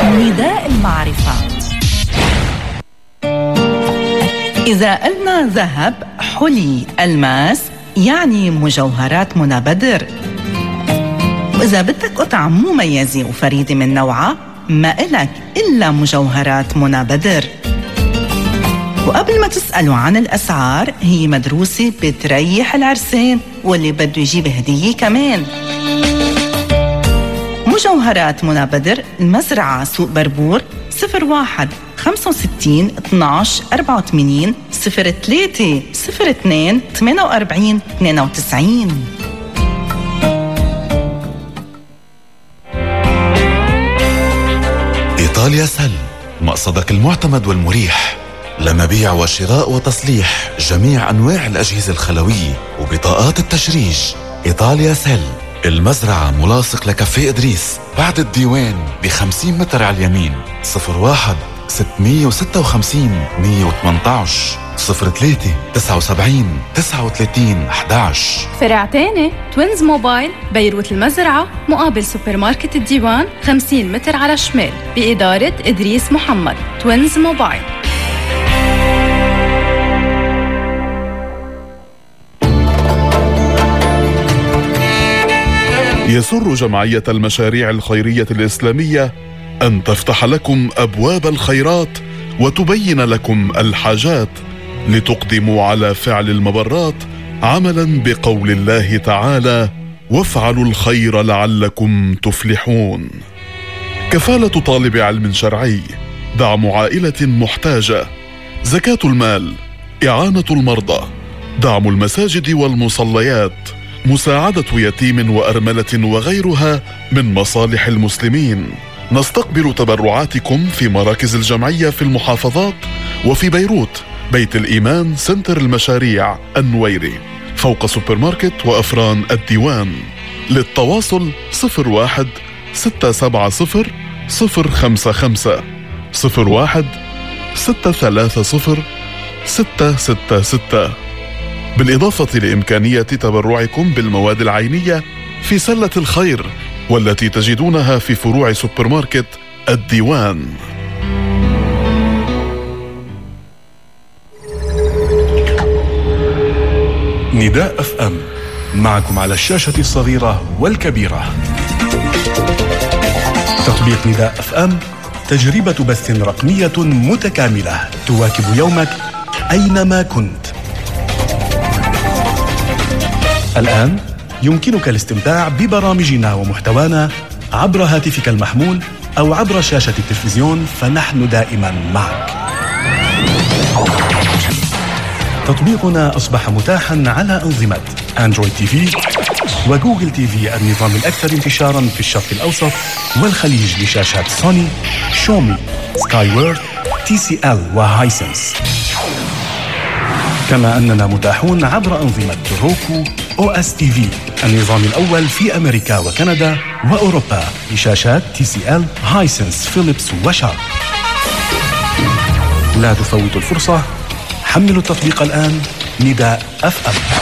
نداء المعرفة. إذا قلنا ذهب، حلي، ألماس، يعني مجوهرات منى بدر. وإذا بدك قطعة مميزة وفريدة من نوعها، ما إلك إلا مجوهرات منى بدر. وقبل ما تسألوا عن الأسعار، هي مدروسة بتريح العرسان واللي بده يجيب هدية كمان. مجوهرات منى بدر، المزرعة سوق بربور، 01 65 12 84 03 02 48 92. إيطاليا سل، مقصدك المعتمد والمريح لمبيع وشراء وتصليح جميع أنواع الأجهزة الخلوية وبطاقات التشريج. إيطاليا سل، المزرعة ملاصق لكافيه إدريس بعد الديوان ب50 متر على اليمين. 01 656 118 03 79 39 11. فرع تاني توينز موبايل بيروت المزرعة مقابل سوبر ماركت الديوان 50 متر على الشمال بإدارة إدريس محمد. توينز موبايل. يسر جمعية المشاريع الخيرية الإسلامية أن تفتح لكم أبواب الخيرات وتبين لكم الحاجات لتقدموا على فعل المبرات عملا بقول الله تعالى: وافعلوا الخير لعلكم تفلحون. كفالة طالب علم شرعي، دعم عائلة محتاجة، زكاة المال، إعانة المرضى، دعم المساجد والمصليات، مساعدة يتيم وأرملة وغيرها من مصالح المسلمين. نستقبل تبرعاتكم في مراكز الجمعية في المحافظات وفي بيروت، بيت الإيمان، سنتر المشاريع النويري، فوق سوبر ماركت وأفران الديوان. للتواصل 01 670 055 01 630 666. بالإضافة لإمكانية تبرعكم بالمواد العينية في سلة الخير والتي تجدونها في فروع سوبر ماركت الديوان. نداء اف ام معكم على الشاشة الصغيرة والكبيرة. تطبيق نداء اف ام تجربة بث رقمية متكاملة تواكب يومك أينما كنت. الآن يمكنك الاستمتاع ببرامجنا ومحتوانا عبر هاتفك المحمول أو عبر شاشة التلفزيون، فنحن دائما معك. تطبيقنا أصبح متاحا على أنظمة أندرويد تي في وجوجل تي في، النظام الأكثر انتشارا في الشرق الأوسط والخليج لشاشات سوني، شومي، سكاي وورد، تي سي ال وهايسنس. كما أننا متاحون عبر أنظمة روكو، او اس تي في، النظام الأول في أمريكا وكندا وأوروبا لشاشات تي سي ال، هايسنس، فيليبس وشارب. لا تفوتوا الفرصة، حملوا التطبيق الآن. نداء اف ام.